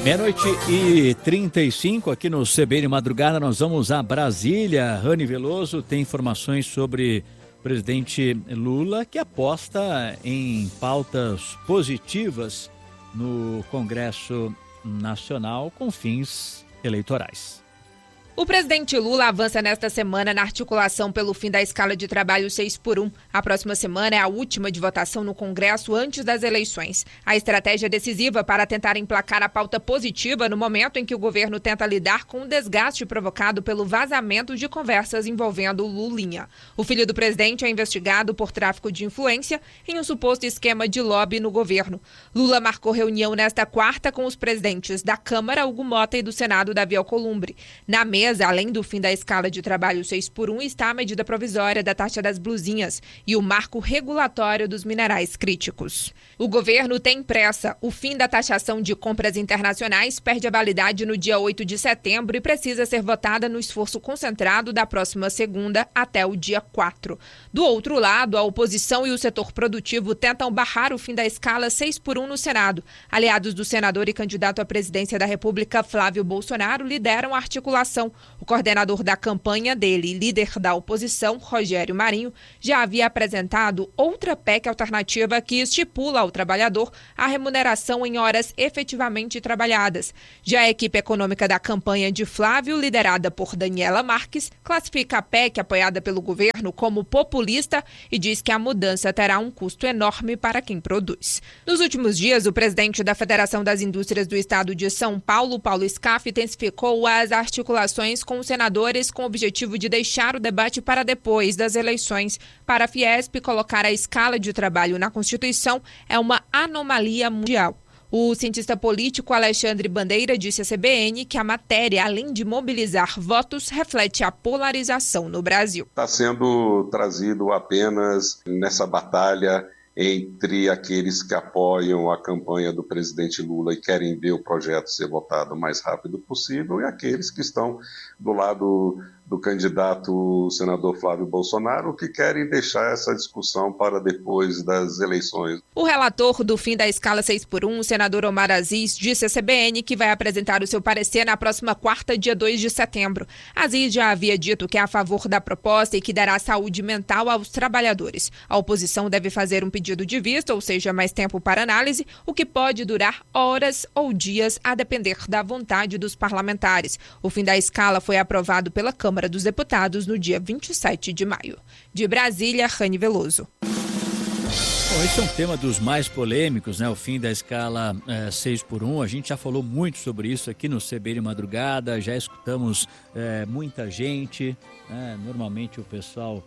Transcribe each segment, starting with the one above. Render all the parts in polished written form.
00:35 aqui no CBN Madrugada. Nós vamos a Brasília. Rani Veloso tem informações sobre o presidente Lula, que aposta em pautas positivas no Congresso Nacional com fins eleitorais. O presidente Lula avança nesta semana na articulação pelo fim da escala de trabalho 6x1. A próxima semana é a última de votação no Congresso antes das eleições. A estratégia é decisiva para tentar emplacar a pauta positiva no momento em que o governo tenta lidar com o desgaste provocado pelo vazamento de conversas envolvendo Lulinha. O filho do presidente é investigado por tráfico de influência em um suposto esquema de lobby no governo. Lula marcou reunião nesta quarta com os presidentes da Câmara, Hugo Mota, e do Senado, Davi Alcolumbre. Na mesa, além do fim da escala de trabalho 6x1, está a medida provisória da taxa das blusinhas e o marco regulatório dos minerais críticos. O governo tem pressa. O fim da taxação de compras internacionais perde a validade no dia 8 de setembro e precisa ser votada no esforço concentrado da próxima segunda até o dia 4. Do outro lado, a oposição e o setor produtivo tentam barrar o fim da escala 6x1 no Senado. Aliados do senador e candidato à presidência da República, Flávio Bolsonaro, lideram a articulação. O coordenador da campanha dele e líder da oposição, Rogério Marinho, já havia apresentado outra PEC alternativa que estipula ao trabalhador a remuneração em horas efetivamente trabalhadas. Já a equipe econômica da campanha de Flávio, liderada por Daniela Marques, classifica a PEC apoiada pelo governo como populista e diz que a mudança terá um custo enorme para quem produz. Nos últimos dias, o presidente da Federação das Indústrias do Estado de São Paulo, Paulo Scaff, intensificou as articulações com os senadores com o objetivo de deixar o debate para depois das eleições. Para a Fiesp, colocar a escala de trabalho na Constituição é uma anomalia mundial. O cientista político Alexandre Bandeira disse à CBN que a matéria, além de mobilizar votos, reflete a polarização no Brasil. Está sendo trazido apenas nessa batalha entre aqueles que apoiam a campanha do presidente Lula e querem ver o projeto ser votado o mais rápido possível, e aqueles que estão do lado do candidato senador Flávio Bolsonaro, que querem deixar essa discussão para depois das eleições. O relator do fim da escala 6x1, o senador Omar Aziz, disse à CBN que vai apresentar o seu parecer na próxima quarta, dia 2 de setembro. Aziz já havia dito que é a favor da proposta e que dará saúde mental aos trabalhadores. A oposição deve fazer um pedido de vista, ou seja, mais tempo para análise, o que pode durar horas ou dias, a depender da vontade dos parlamentares. O fim da escala foi aprovado pela Câmara dos Deputados no dia 27 de maio. De Brasília, Rani Veloso. Bom, esse é um tema dos mais polêmicos, né? O fim da escala 6x1. A gente já falou muito sobre isso aqui no CBN Madrugada, já escutamos muita gente, né? Normalmente o pessoal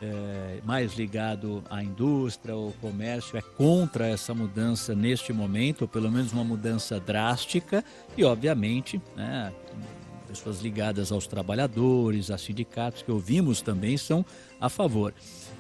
mais ligado à indústria ou comércio é contra essa mudança neste momento, ou pelo menos uma mudança drástica, e obviamente, né, pessoas ligadas aos trabalhadores, a sindicatos que ouvimos também são a favor.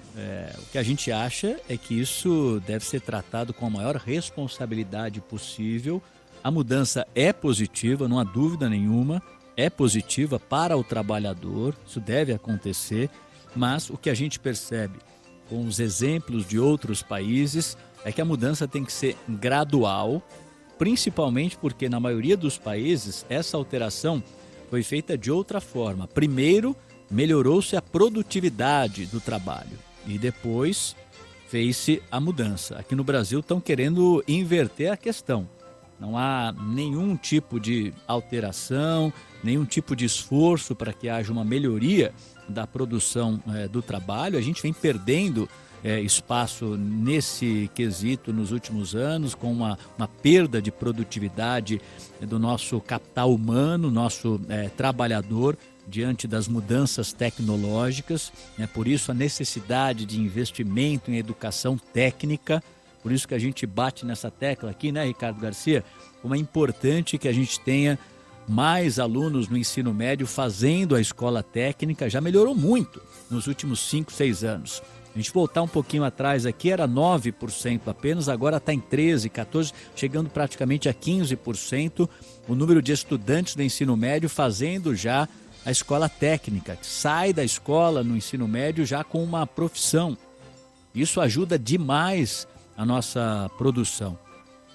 O que a gente acha é que isso deve ser tratado com a maior responsabilidade possível. A mudança é positiva, não há dúvida nenhuma, é positiva para o trabalhador, isso deve acontecer, mas o que a gente percebe com os exemplos de outros países é que a mudança tem que ser gradual, principalmente porque na maioria dos países essa alteração foi feita de outra forma. Primeiro, melhorou-se a produtividade do trabalho e depois fez-se a mudança. Aqui no Brasil estão querendo inverter a questão. Não há nenhum tipo de alteração, nenhum tipo de esforço para que haja uma melhoria da produção do trabalho. A gente vem perdendo espaço nesse quesito nos últimos anos, com uma perda de produtividade do nosso capital humano, nosso trabalhador, diante das mudanças tecnológicas. Por isso a necessidade de investimento em educação técnica, por isso que a gente bate nessa tecla aqui, né, Ricardo Garcia, como é importante que a gente tenha mais alunos no ensino médio fazendo a escola técnica. Já melhorou muito nos últimos 5, 6 anos. A gente voltar um pouquinho atrás aqui, era 9% apenas, agora está em 13%, 14%, chegando praticamente a 15% o número de estudantes do ensino médio fazendo já a escola técnica, que sai da escola no ensino médio já com uma profissão. Isso ajuda demais a nossa produção.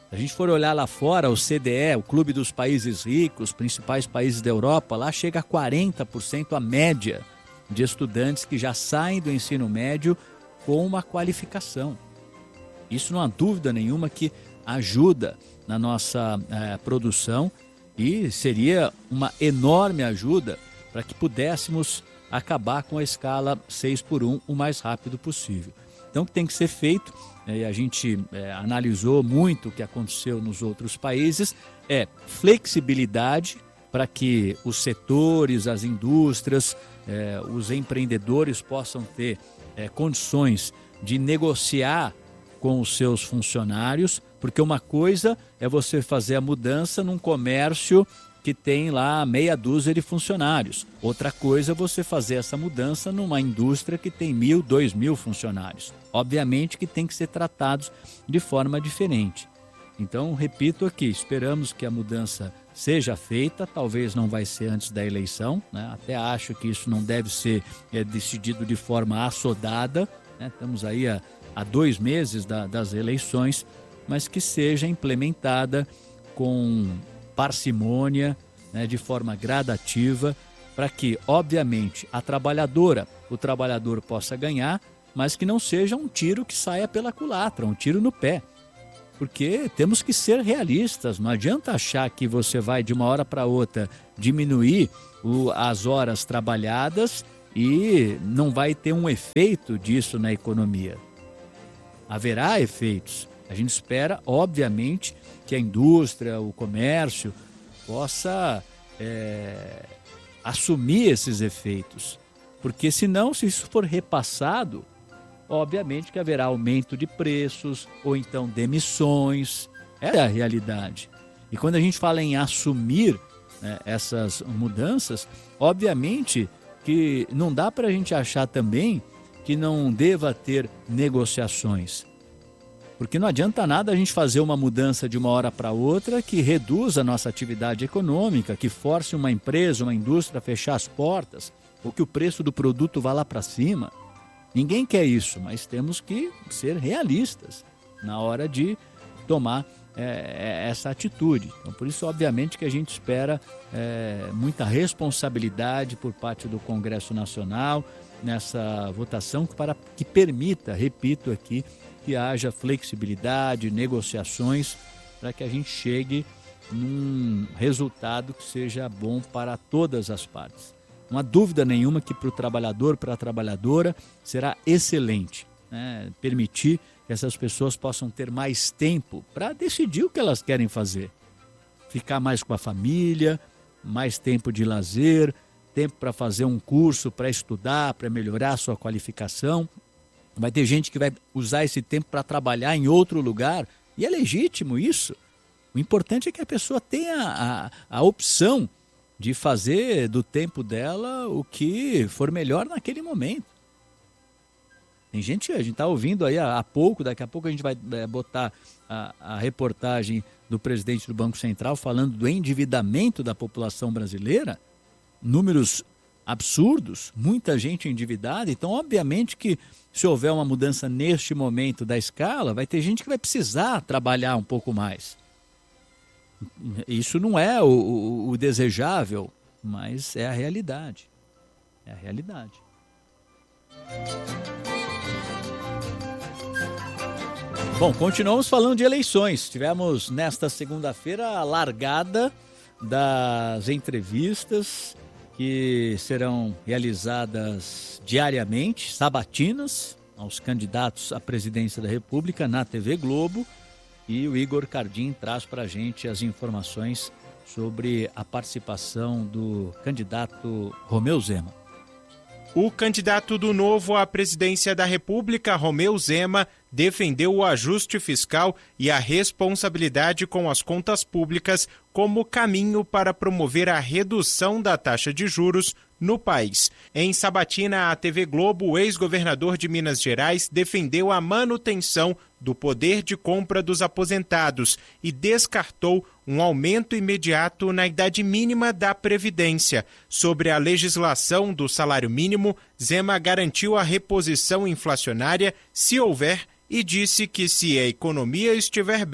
Se a gente for olhar lá fora, o CDE, o Clube dos Países Ricos, principais países da Europa, lá chega a 40% a média de estudantes que já saem do ensino médio com uma qualificação. Isso não há dúvida nenhuma que ajuda na nossa produção e seria uma enorme ajuda para que pudéssemos acabar com a escala 6x1 o mais rápido possível. Então, o que tem que ser feito, e a gente analisou muito o que aconteceu nos outros países, é flexibilidade para que os setores, as indústrias, os empreendedores possam ter condições de negociar com os seus funcionários, porque uma coisa é você fazer a mudança num comércio que tem lá meia dúzia de funcionários. Outra coisa é você fazer essa mudança numa indústria que tem 1.000, 2.000 funcionários. Obviamente que tem que ser tratados de forma diferente. Então, repito aqui, esperamos que a mudança seja feita, talvez não vai ser antes da eleição, né? Até acho que isso não deve ser decidido de forma assodada, né? Estamos aí há 2 meses das eleições, mas que seja implementada com parcimônia, né, de forma gradativa, para que, obviamente, o trabalhador possa ganhar, mas que não seja um tiro que saia pela culatra, um tiro no pé. Porque temos que ser realistas, não adianta achar que você vai de uma hora para outra diminuir as horas trabalhadas e não vai ter um efeito disso na economia. Haverá efeitos. A gente espera, obviamente, que a indústria, o comércio possa assumir esses efeitos. Porque senão, se isso for repassado, obviamente que haverá aumento de preços ou então demissões. Essa é a realidade. E quando a gente fala em assumir essas mudanças, obviamente que não dá para a gente achar também que não deva ter negociações. Porque não adianta nada a gente fazer uma mudança de uma hora para outra que reduza a nossa atividade econômica, que force uma empresa, uma indústria a fechar as portas, ou que o preço do produto vá lá para cima. Ninguém quer isso, mas temos que ser realistas na hora de tomar essa atitude. Então, por isso, obviamente, que a gente espera muita responsabilidade por parte do Congresso Nacional nessa votação para que permita, repito aqui, que haja flexibilidade, negociações, para que a gente chegue num resultado que seja bom para todas as partes. Não há dúvida nenhuma que para o trabalhador, para a trabalhadora, será excelente, né? Permitir que essas pessoas possam ter mais tempo para decidir o que elas querem fazer. Ficar mais com a família, mais tempo de lazer, tempo para fazer um curso, para estudar, para melhorar a sua qualificação. Vai ter gente que vai usar esse tempo para trabalhar em outro lugar, e é legítimo isso. O importante é que a pessoa tenha a opção de fazer do tempo dela o que for melhor naquele momento. Tem gente, a gente está ouvindo aí há pouco, daqui a pouco a gente vai botar a reportagem do presidente do Banco Central falando do endividamento da população brasileira, números absurdos, muita gente endividada. Então, obviamente que se houver uma mudança neste momento da escala, vai ter gente que vai precisar trabalhar um pouco mais. Isso não é o desejável, mas é a realidade. É a realidade. Bom, continuamos falando de eleições. Tivemos nesta segunda-feira a largada das entrevistas que serão realizadas diariamente, sabatinas, aos candidatos à presidência da República na TV Globo. E o Igor Cardim traz para a gente as informações sobre a participação do candidato Romeu Zema. O candidato do Novo à presidência da República, Romeu Zema, defendeu o ajuste fiscal e a responsabilidade com as contas públicas como caminho para promover a redução da taxa de juros no país. Em sabatina à TV Globo, o ex-governador de Minas Gerais defendeu a manutenção do poder de compra dos aposentados e descartou um aumento imediato na idade mínima da Previdência. Sobre a legislação do salário mínimo, Zema garantiu a reposição inflacionária se houver e disse que, se a economia estiver bem,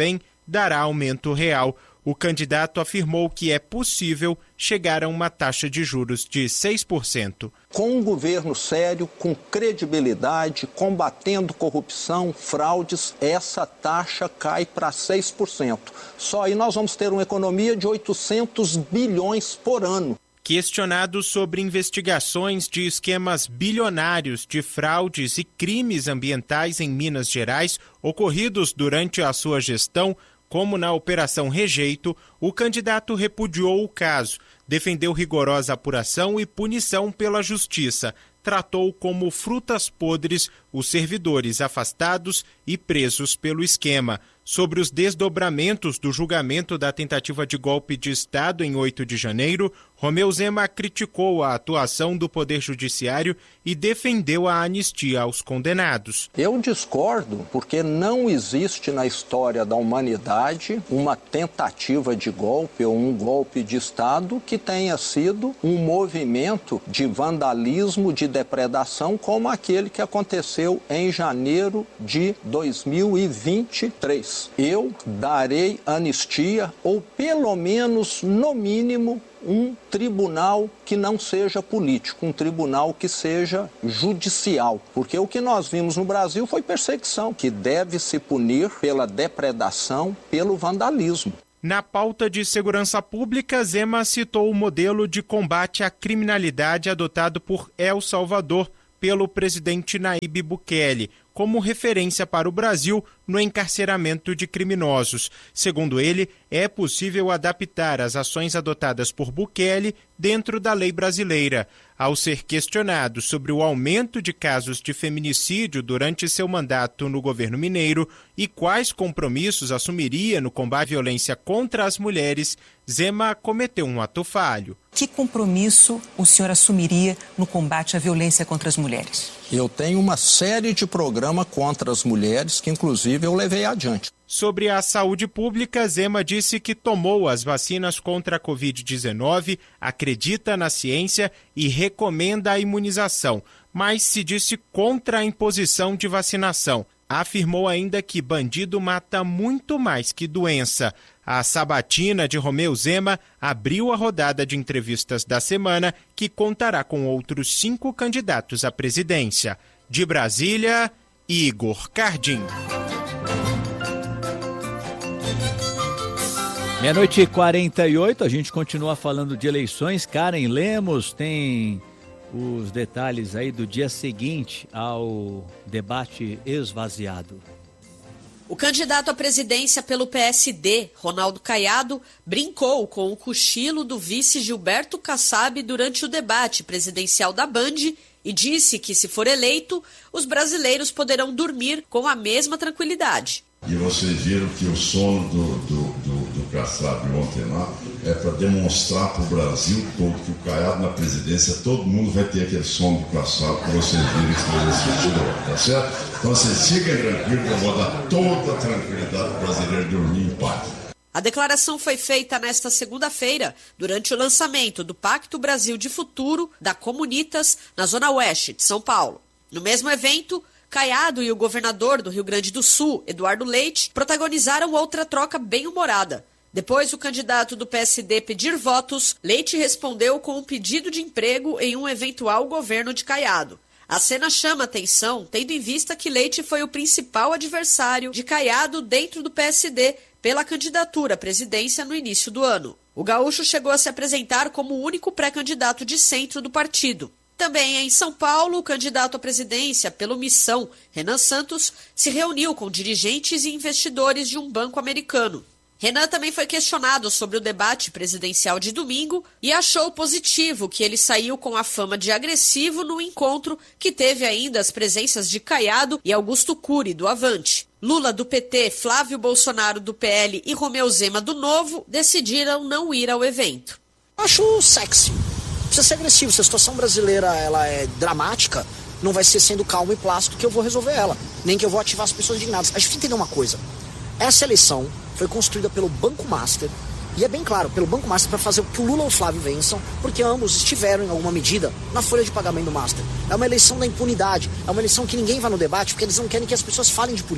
dará aumento real. O candidato afirmou que é possível chegar a uma taxa de juros de 6%. Com um governo sério, com credibilidade, combatendo corrupção, fraudes, essa taxa cai para 6%. Só aí nós vamos ter uma economia de 800 bilhões por ano. Questionado sobre investigações de esquemas bilionários de fraudes e crimes ambientais em Minas Gerais ocorridos durante a sua gestão, como na Operação Rejeito, o candidato repudiou o caso, defendeu rigorosa apuração e punição pela Justiça, tratou como frutas podres os servidores afastados e presos pelo esquema. Sobre os desdobramentos do julgamento da tentativa de golpe de Estado em 8 de janeiro, Romeu Zema criticou a atuação do Poder Judiciário e defendeu a anistia aos condenados. Eu discordo, porque não existe na história da humanidade uma tentativa de golpe ou um golpe de Estado que tenha sido um movimento de vandalismo, de depredação, como aquele que aconteceu em janeiro de 2023. Eu darei anistia, ou pelo menos, no mínimo, um tribunal que não seja político, um tribunal que seja judicial. Porque o que nós vimos no Brasil foi perseguição, que deve se punir pela depredação, pelo vandalismo. Na pauta de segurança pública, Zema citou o modelo de combate à criminalidade adotado por El Salvador pelo presidente Nayib Bukele, como referência para o Brasil no encarceramento de criminosos. Segundo ele, é possível adaptar as ações adotadas por Bukele dentro da lei brasileira. Ao ser questionado sobre o aumento de casos de feminicídio durante seu mandato no governo mineiro e quais compromissos assumiria no combate à violência contra as mulheres, Zema cometeu um ato falho. Que compromisso o senhor assumiria no combate à violência contra as mulheres? Eu tenho uma série de programas contra as mulheres que, inclusive, eu levei adiante. Sobre a saúde pública, Zema disse que tomou as vacinas contra a Covid-19, acredita na ciência e recomenda a imunização, mas se disse contra a imposição de vacinação. Afirmou ainda que bandido mata muito mais que doença. A sabatina de Romeu Zema abriu a rodada de entrevistas da semana, que contará com outros 5 candidatos à presidência. De Brasília, Igor Cardim. 12h48, a gente continua falando de eleições. Karen Lemos tem os detalhes aí do dia seguinte ao debate esvaziado. O candidato à presidência pelo PSD, Ronaldo Caiado, brincou com o cochilo do vice Gilberto Kassab durante o debate presidencial da Band e disse que, se for eleito, os brasileiros poderão dormir com a mesma tranquilidade. E vocês viram que o sono do Kassab ontem lá é para demonstrar para o Brasil todo que o Caiado na presidência, todo mundo vai ter aquele sono do Kassab que vocês viram que vocês assistiram, tá certo? Então vocês fiquem tranquilos, eu vou dar toda a tranquilidade para o brasileiro dormir em paz. A declaração foi feita nesta segunda-feira, durante o lançamento do Pacto Brasil de Futuro da Comunitas, na Zona Oeste de São Paulo. No mesmo evento, Caiado e o governador do Rio Grande do Sul, Eduardo Leite, protagonizaram outra troca bem-humorada. Depois do candidato do PSD pedir votos, Leite respondeu com um pedido de emprego em um eventual governo de Caiado. A cena chama atenção, tendo em vista que Leite foi o principal adversário de Caiado dentro do PSD pela candidatura à presidência no início do ano. O gaúcho chegou a se apresentar como o único pré-candidato de centro do partido. Também em São Paulo, o candidato à presidência pelo Missão, Renan Santos, se reuniu com dirigentes e investidores de um banco americano. Renan também foi questionado sobre o debate presidencial de domingo e achou positivo que ele saiu com a fama de agressivo no encontro, que teve ainda as presenças de Caiado e Augusto Cury, do Avante. Lula, do PT, Flávio Bolsonaro, do PL e Romeu Zema, do Novo, decidiram não ir ao evento. Acho sexy. Precisa ser agressivo. Se a situação brasileira ela é dramática, não vai ser sendo calmo e plácido que eu vou resolver ela. Nem que eu vou ativar as pessoas indignadas. A gente tem que entender uma coisa. Essa eleição foi construída pelo Banco Master, e é bem claro, pelo Banco Master, para fazer que o Lula ou o Flávio vençam, porque ambos estiveram, em alguma medida, na folha de pagamento do Master. É uma eleição da impunidade, é uma eleição que ninguém vai no debate, porque eles não querem que as pessoas falem de política.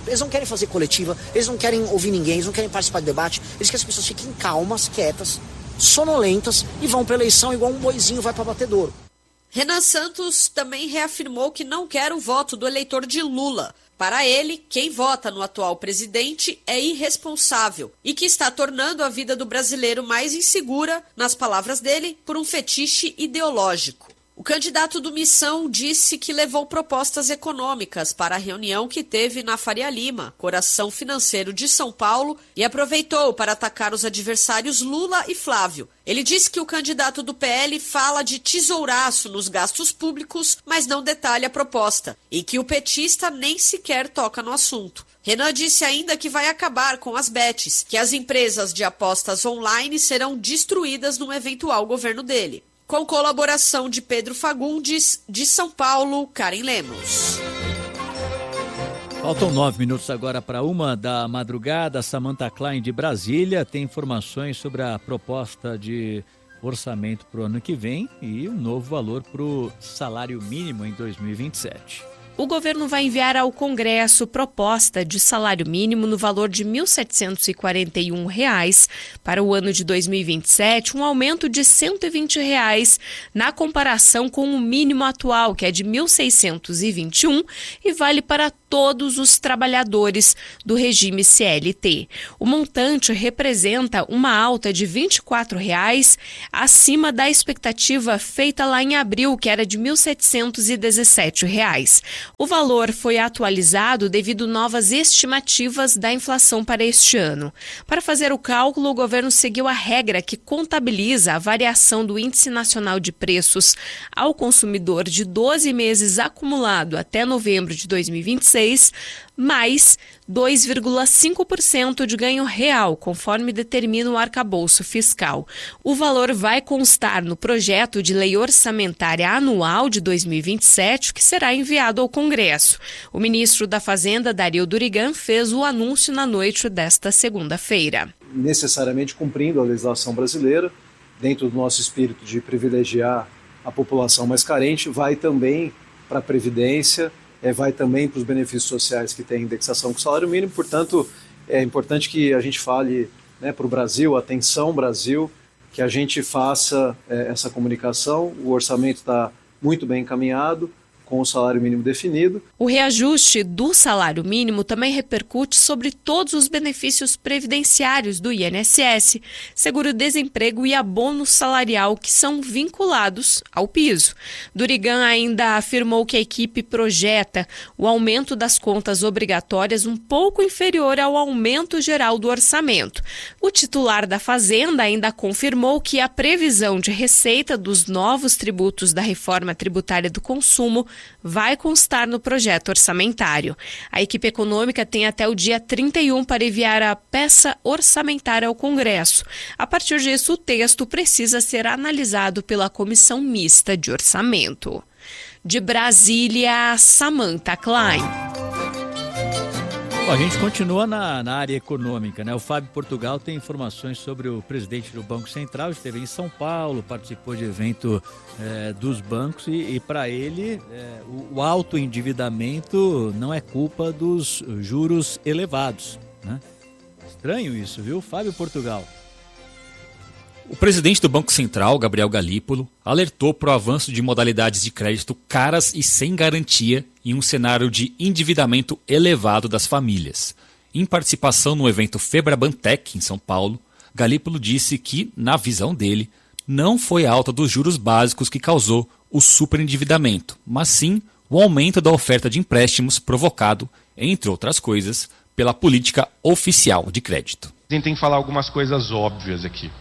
Eles não querem fazer coletiva, eles não querem ouvir ninguém, eles não querem participar do debate, eles querem que as pessoas fiquem calmas, quietas, sonolentas e vão para a eleição igual um boizinho vai para batedouro. Renan Santos também reafirmou que não quer o voto do eleitor de Lula. Para ele, quem vota no atual presidente é irresponsável e que está tornando a vida do brasileiro mais insegura, nas palavras dele, por um fetiche ideológico. O candidato do Missão disse que levou propostas econômicas para a reunião que teve na Faria Lima, coração financeiro de São Paulo, e aproveitou para atacar os adversários Lula e Flávio. Ele disse que o candidato do PL fala de tesouraço nos gastos públicos, mas não detalha a proposta, e que o petista nem sequer toca no assunto. Renan disse ainda que vai acabar com as bets, que as empresas de apostas online serão destruídas no eventual governo dele. Com colaboração de Pedro Fagundes, de São Paulo, Karen Lemos. Faltam 9 minutos agora para 1h da madrugada. Samantha Klein, de Brasília, tem informações sobre a proposta de orçamento para o ano que vem e um novo valor para o salário mínimo em 2027. O governo vai enviar ao Congresso proposta de salário mínimo no valor de R$ 1.741 para o ano de 2027, um aumento de R$ 120 na comparação com o mínimo atual, que é de R$ 1.621 e vale para todos os trabalhadores do regime CLT. O montante representa uma alta de R$ 24 acima da expectativa feita lá em abril, que era de R$ 1.717. O valor foi atualizado devido a novas estimativas da inflação para este ano. Para fazer o cálculo, o governo seguiu a regra que contabiliza a variação do Índice Nacional de Preços ao consumidor de 12 meses acumulado até novembro de 2026, mais 2,5% de ganho real, conforme determina o arcabouço fiscal. O valor vai constar no projeto de lei orçamentária anual de 2027, que será enviado ao Congresso. O ministro da Fazenda, Dario Durigan, fez o anúncio na noite desta segunda-feira. Necessariamente cumprindo a legislação brasileira, dentro do nosso espírito de privilegiar a população mais carente, vai também para a Previdência, vai também para os benefícios sociais que têm indexação com o salário mínimo. Portanto, é importante que a gente fale, para o Brasil, atenção Brasil, que a gente faça essa comunicação. O orçamento está muito bem encaminhado, com o salário mínimo definido. O reajuste do salário mínimo também repercute sobre todos os benefícios previdenciários do INSS, seguro-desemprego e abono salarial que são vinculados ao piso. Durigan ainda afirmou que a equipe projeta o aumento das contas obrigatórias um pouco inferior ao aumento geral do orçamento. O titular da Fazenda ainda confirmou que a previsão de receita dos novos tributos da reforma tributária do consumo vai constar no projeto orçamentário. A equipe econômica tem até o dia 31 para enviar a peça orçamentária ao Congresso. A partir disso, o texto precisa ser analisado pela Comissão Mista de Orçamento. De Brasília, Samantha Klein. Bom, a gente continua na área econômica, né? O Fábio Portugal tem informações sobre o presidente do Banco Central, esteve em São Paulo, participou de evento dos bancos e para ele o alto endividamento não é culpa dos juros elevados, né? Estranho isso, viu, Fábio Portugal? O presidente do Banco Central, Gabriel Galípolo, alertou para o avanço de modalidades de crédito caras e sem garantia em um cenário de endividamento elevado das famílias. Em participação no evento Febrabantec, em São Paulo, Galípolo disse que, na visão dele, não foi a alta dos juros básicos que causou o superendividamento, mas sim o aumento da oferta de empréstimos provocado, entre outras coisas, pela política oficial de crédito. A gente tem que falar algumas coisas óbvias aqui.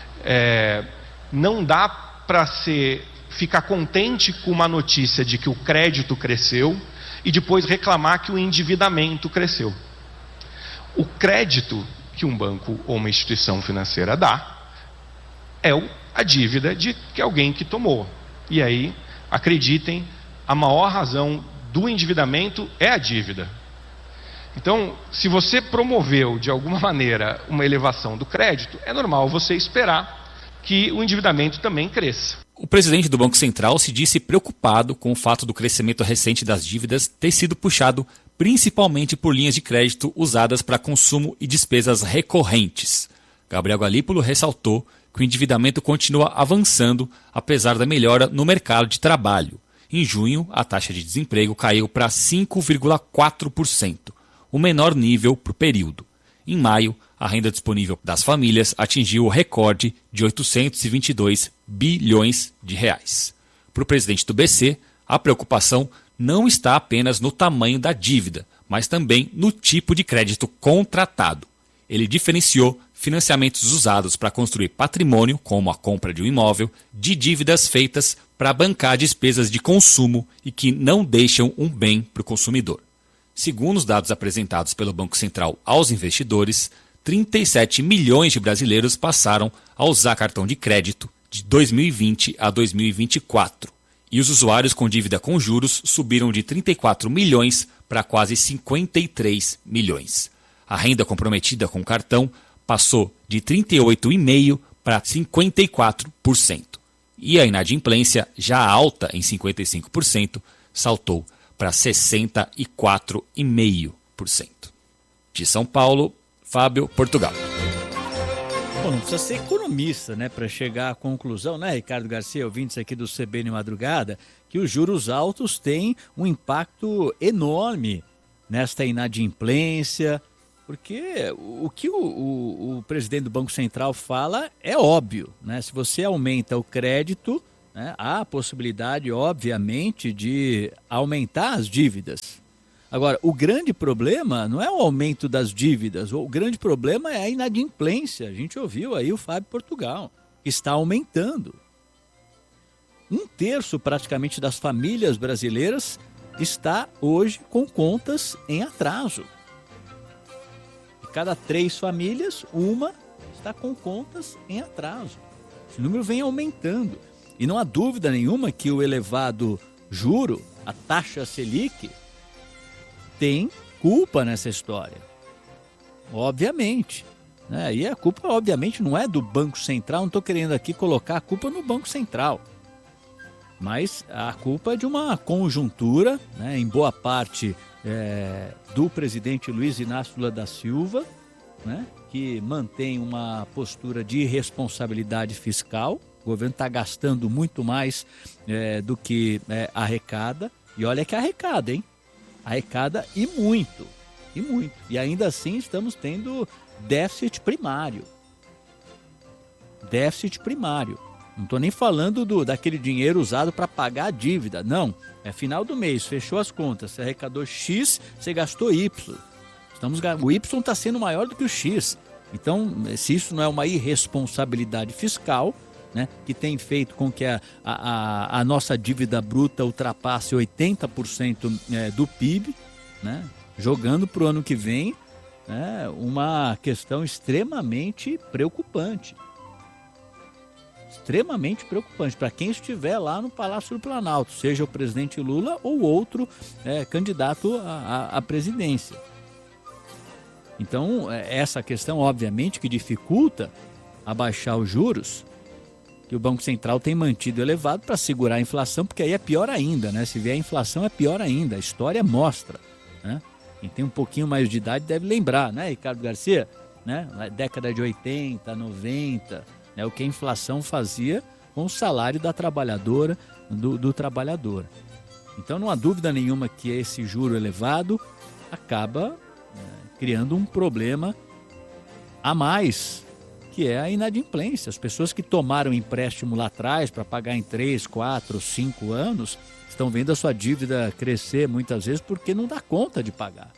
Não dá para ficar contente com uma notícia de que o crédito cresceu e depois reclamar que o endividamento cresceu. O crédito que um banco ou uma instituição financeira dá é a dívida de alguém que tomou. E aí, acreditem, a maior razão do endividamento é a dívida. Então, se você promoveu de alguma maneira uma elevação do crédito, é normal você esperar que o endividamento também cresça. O presidente do Banco Central se disse preocupado com o fato do crescimento recente das dívidas ter sido puxado principalmente por linhas de crédito usadas para consumo e despesas recorrentes. Gabriel Galípolo ressaltou que o endividamento continua avançando apesar da melhora no mercado de trabalho. Em junho, a taxa de desemprego caiu para 5,4%, o menor nível para o período. Em maio, a renda disponível das famílias atingiu o recorde de 822 bilhões de reais. Para o presidente do BC, a preocupação não está apenas no tamanho da dívida, mas também no tipo de crédito contratado. Ele diferenciou financiamentos usados para construir patrimônio, como a compra de um imóvel, de dívidas feitas para bancar despesas de consumo e que não deixam um bem para o consumidor. Segundo os dados apresentados pelo Banco Central aos investidores, 37 milhões de brasileiros passaram a usar cartão de crédito de 2020 a 2024. E os usuários com dívida com juros subiram de 34 milhões para quase 53 milhões. A renda comprometida com cartão passou de 38,5% para 54%. E a inadimplência, já alta em 55%, saltou para 64,5%. De São Paulo, Fábio Portugal. Bom, não precisa ser economista, né, para chegar à conclusão, né, Ricardo Garcia, ouvintes aqui do CBN Madrugada, que os juros altos têm um impacto enorme nesta inadimplência, porque o que o presidente do Banco Central fala é óbvio, né? Se você aumenta o crédito, né, há a possibilidade, obviamente, de aumentar as dívidas. Agora, o grande problema não é o aumento das dívidas, o grande problema é a inadimplência. A gente ouviu aí o Fábio Portugal, que está aumentando. 1/3 praticamente das famílias brasileiras está hoje com contas em atraso. De cada 3 famílias, uma está com contas em atraso. Esse número vem aumentando. E não há dúvida nenhuma que o elevado juro, a taxa Selic, tem culpa nessa história. Obviamente. Né? E a culpa, obviamente, não é do Banco Central. Não estou querendo aqui colocar a culpa no Banco Central. Mas a culpa é de uma conjuntura, né, em boa parte do presidente Luiz Inácio Lula da Silva, né, que mantém uma postura de responsabilidade fiscal. O governo está gastando muito mais do que arrecada. E olha que arrecada, hein? Arrecada e muito, e muito. E ainda assim estamos tendo déficit primário. Déficit primário. Não estou nem falando daquele dinheiro usado para pagar a dívida. Não, é final do mês, fechou as contas. Você arrecadou X, você gastou Y. O Y está sendo maior do que o X. Então, se isso não é uma irresponsabilidade fiscal, né, que tem feito com que a nossa dívida bruta ultrapasse 80% do PIB, né, jogando para o ano que vem, uma questão extremamente preocupante. Extremamente preocupante para quem estiver lá no Palácio do Planalto, seja o presidente Lula ou outro candidato à presidência. Então, essa questão, obviamente, que dificulta abaixar os juros, que o Banco Central tem mantido elevado para segurar a inflação, porque aí é pior ainda, né? Se vier a inflação é pior ainda, a história mostra, né? Quem tem um pouquinho mais de idade deve lembrar, né, Ricardo Garcia? Né? Na década de 80, 90, né, o que a inflação fazia com o salário da trabalhadora, do trabalhador. Então não há dúvida nenhuma que esse juro elevado acaba criando um problema a mais, que é a inadimplência. As pessoas que tomaram empréstimo lá atrás para pagar em 3, 4, 5 anos, estão vendo a sua dívida crescer muitas vezes porque não dá conta de pagar.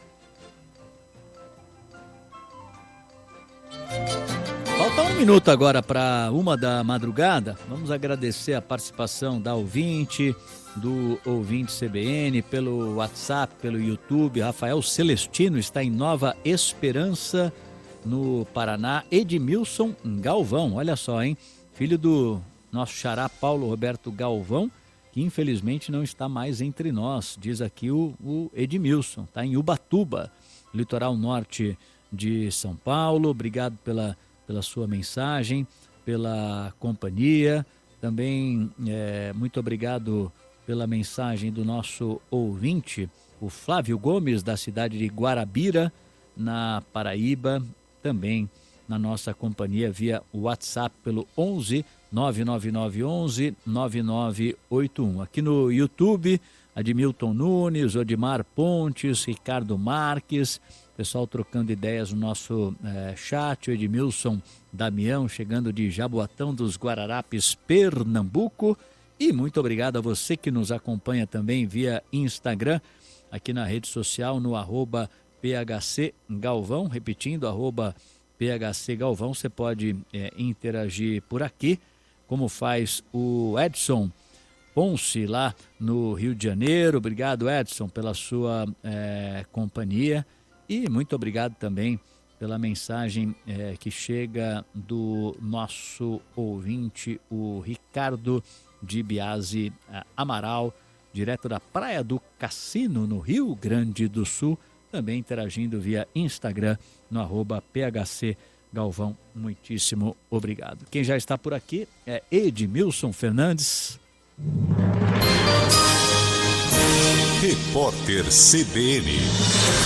Falta 1 minuto agora para 1h da manhã. Vamos agradecer a participação da ouvinte, do ouvinte CBN, pelo WhatsApp, pelo YouTube. Rafael Celestino está em Nova Esperança, no Paraná. Edmilson Galvão, olha só, hein? Filho do nosso xará Paulo Roberto Galvão, que infelizmente não está mais entre nós, diz aqui o Edmilson. Está em Ubatuba, litoral norte de São Paulo. Obrigado pela sua mensagem, pela companhia. Também muito obrigado pela mensagem do nosso ouvinte, o Flávio Gomes, da cidade de Guarabira, na Paraíba, também na nossa companhia via WhatsApp pelo 11 99911 9981. Aqui no YouTube, Admilton Nunes, Odimar Pontes, Ricardo Marques, pessoal trocando ideias no nosso chat, o Edmilson Damião chegando de Jaboatão dos Guararapes, Pernambuco. E muito obrigado a você que nos acompanha também via Instagram, aqui na rede social, no @PHC Galvão, repetindo, @PHC Galvão, você pode interagir por aqui, como faz o Edson Ponce lá no Rio de Janeiro. Obrigado, Edson, pela sua companhia, e muito obrigado também pela mensagem que chega do nosso ouvinte, o Ricardo de Biase Amaral, direto da Praia do Cassino, no Rio Grande do Sul, também interagindo via Instagram no @PHC Galvão. Muitíssimo obrigado. Quem já está por aqui é Edmilson Fernandes. Repórter CBN.